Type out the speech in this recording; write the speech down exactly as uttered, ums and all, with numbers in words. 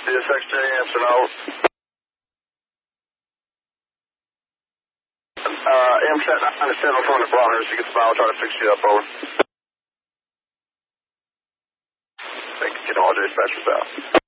The Secretary, answer no. Uh, AMSAT nine seven from the kilometers. You get the bow, try to fix you up, over. Thank you, all dispatchers out.